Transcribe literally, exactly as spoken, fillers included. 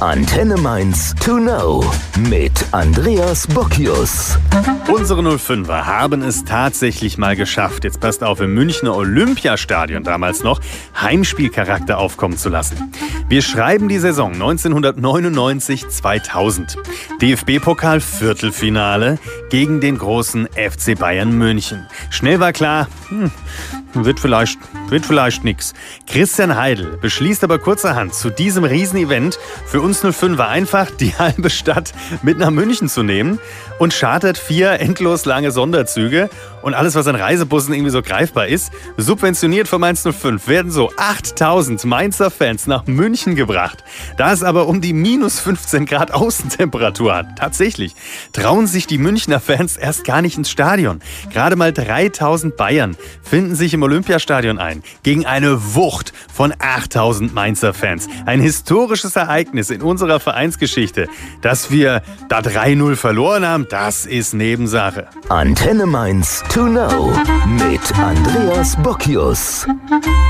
Antenne Mainz to know mit Andreas Bockius. Unsere null fünfer haben es tatsächlich mal geschafft, jetzt passt auf, im Münchner Olympiastadion damals noch, Heimspielcharakter aufkommen zu lassen. Wir schreiben die Saison neunzehnhundertneunundneunzig zweitausend. D F B-Pokal Viertelfinale gegen den großen F C Bayern München. Schnell war klar, hm, wird vielleicht, wird vielleicht nix. Christian Heidel beschließt aber kurzerhand, zu diesem Riesenevent für uns null fünfer einfach die halbe Stadt mit nach München zu nehmen und chartert vier endlos lange Sonderzüge und alles, was an Reisebussen irgendwie so greifbar ist, subventioniert von Mainz null fünf, werden so achttausend Mainzer Fans nach München gebracht. Da es aber um die minus fünfzehn Grad Außentemperatur hat, tatsächlich, trauen sich die Münchner Fans erst gar nicht ins Stadion. Gerade mal dreitausend Bayern finden sich im Olympiastadion ein, gegen eine Wucht von achttausend Mainzer Fans. Ein historisches Ereignis in unserer Vereinsgeschichte. Dass wir da drei null verloren haben, das ist Nebensache. Antenne Mainz to know mit Andreas Bockius.